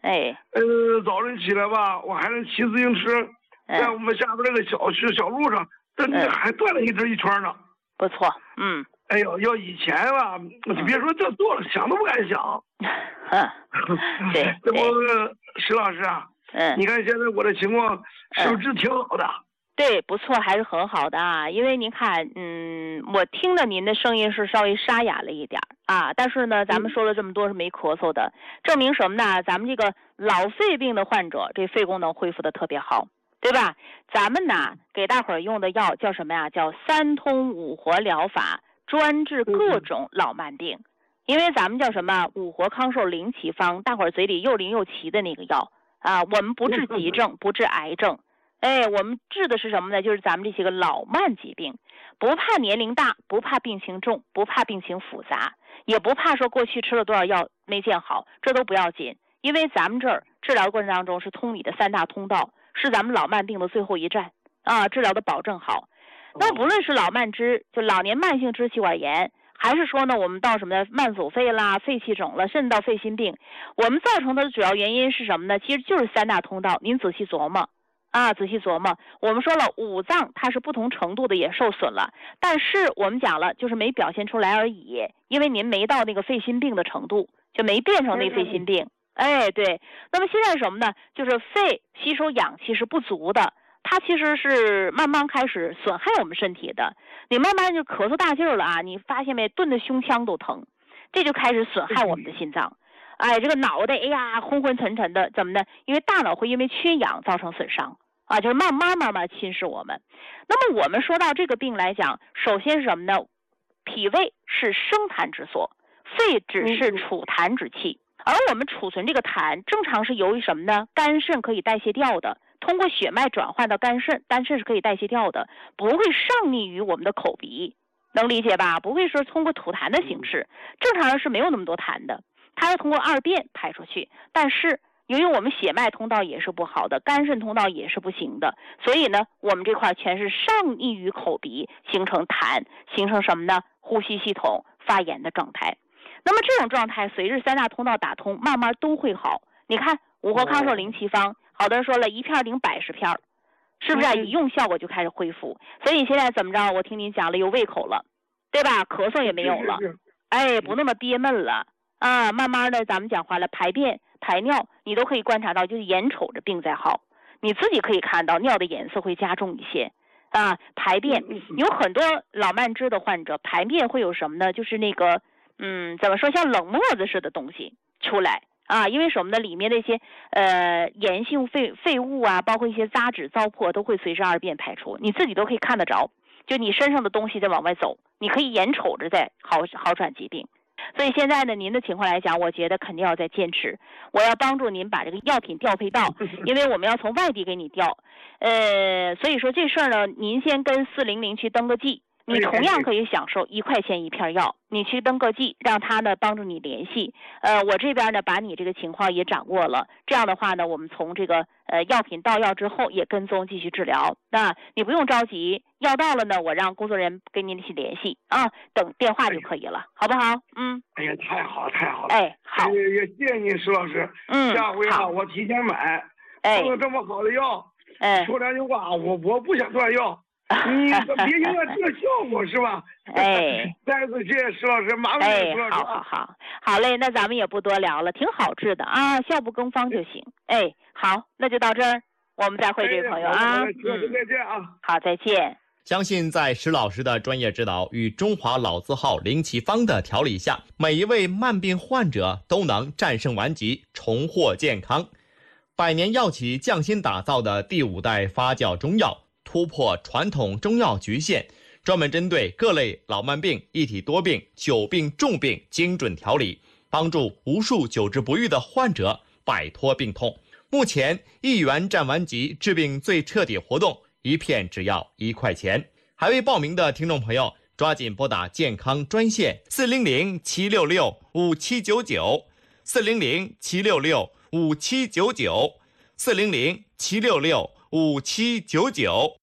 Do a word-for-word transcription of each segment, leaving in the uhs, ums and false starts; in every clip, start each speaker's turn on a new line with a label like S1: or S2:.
S1: 哎，
S2: 呃，早晨起来吧，我还能骑自行车，
S1: 嗯、
S2: 在我们下边这个小区小路上，这这还转了一圈一圈呢。
S1: 不错，嗯。
S2: 哎呦，要以前吧，你别说这做了，想都不敢想。
S1: 嗯，对，
S2: 这不，石老师啊，
S1: 嗯，
S2: 你看现在我的情况是不是挺好的？
S1: 嗯、对，不错，还是很好的啊。因为您看，嗯，我听的您的声音是稍微沙哑了一点啊，但是呢，咱们说了这么多是没咳嗽的，证明什么呢？咱们这个老肺病的患者，这肺功能恢复的特别好，对吧？咱们呢，给大伙儿用的药叫什么呀？叫三通五活疗法。专治各种老慢病，因为咱们叫什么五活康寿灵奇方，大伙儿嘴里又灵又奇的那个药啊，我们不治急症，不治癌症，哎，我们治的是什么呢？就是咱们这些个老慢疾病，不怕年龄大，不怕病情重，不怕病情复杂，也不怕说过去吃了多少药没见好，这都不要紧，因为咱们这儿治疗过程当中是通你的三大通道，是咱们老慢病的最后一站啊，治疗的保证好。那不论是老慢支，就老年慢性支气管炎，还是说呢，我们到什么慢阻肺啦、肺气肿了，甚至到肺心病，我们造成的主要原因是什么呢？其实就是三大通道。您仔细琢磨啊，仔细琢磨。我们说了，五脏它是不同程度的也受损了，但是我们讲了，就是没表现出来而已，因为您没到那个肺心病的程度，就没变成那肺心病。哎，对。那么现在什么呢？就是肺吸收氧气是不足的。它其实是慢慢开始损害我们身体的，你慢慢就咳嗽大劲儿了啊，你发现没？顿的胸腔都疼，这就开始损害我们的心脏。哎，这个脑袋，哎呀，昏昏沉沉的，怎么呢？因为大脑会因为缺氧造成损伤啊，就是慢慢慢慢侵蚀我们。那么我们说到这个病来讲，首先是什么呢？脾胃是生痰之所，肺只是储痰之器，而我们储存这个痰，正常是由于什么呢？肝肾可以代谢掉的。通过血脉转换到肝肾，肝肾是可以代谢掉的，不会上逆于我们的口鼻，能理解吧？不会说通过吐痰的形式，正常人是没有那么多痰的，它要通过二便排出去。但是由于我们血脉通道也是不好的，肝肾通道也是不行的，所以呢，我们这块全是上逆于口鼻，形成痰，形成什么呢？呼吸系统发炎的状态。那么这种状态随着三大通道打通，慢慢都会好。你看五活康寿灵奇方。好多人说了一片顶百十片，是不是啊？一用效果就开始恢复。所以现在怎么着？我听您讲了，有胃口了，对吧？咳嗽也没有了，哎，不那么憋闷了啊。慢慢的，咱们讲话了，排便、排尿，你都可以观察到，就是眼瞅着病在好，你自己可以看到尿的颜色会加重一些啊。排便有很多老慢支的患者，排便会有什么呢？就是那个，嗯，怎么说，像冷沫子似的东西出来。啊，因为什么呢？里面的一些呃盐性废废物啊，包括一些杂质糟粕，都会随着二便排出，你自己都可以看得着。就你身上的东西在往外走，你可以眼瞅着在好好转疾病。所以现在呢，您的情况来讲，我觉得肯定要再坚持。我要帮助您把这个药品调配到，因为我们要从外地给你调。呃，所以说这事儿呢，您先跟四零零去登个记。你同样可以享受一块钱一片药，你去登个记，让他呢帮助你联系。呃，我这边呢把你这个情况也掌握了，这样的话呢，我们从这个呃药品到药之后也跟踪继续治疗。那你不用着急，药到了呢，我让工作人员跟您去联系啊，等电话就可以了，好不好？嗯。
S2: 哎呀，太好了，太好了。
S1: 哎，好。
S2: 也也谢谢您，石老师。
S1: 嗯。
S2: 下回啊，我提前买。
S1: 哎。
S2: 送了这么好的药。
S1: 哎。
S2: 说两句话，我我不想断药。你别影响这个效果是吧？
S1: 哎，
S2: 再次谢谢石老师，麻烦石老师。
S1: 哎，好好好，好嘞，那咱们也不多聊了，挺好治的啊，效不更方就行。哎，好，那就到这儿，我们再会，这位朋友啊。
S2: 嗯，再见啊。
S1: 好，再见。
S3: 相信在石老师的专业指导与中华老字号灵奇方的调理下，每一位慢病患者都能战胜顽疾，重获健康。百年药企匠心打造的第五代发酵中药，突破传统中药局限，专门针对各类老慢病、一体多病、久病重病精准调理，帮助无数久治不愈的患者摆脱病痛。目前一元战顽疾治病最彻底活动，一片只要一块钱。还未报名的听众朋友，抓紧拨打健康专线四零零七六六五七九九，四零零七六六五七九九，四零零七六六五七九九。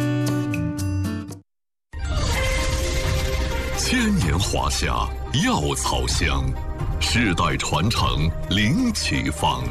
S4: 千年华夏，药草香，世代传承灵奇方。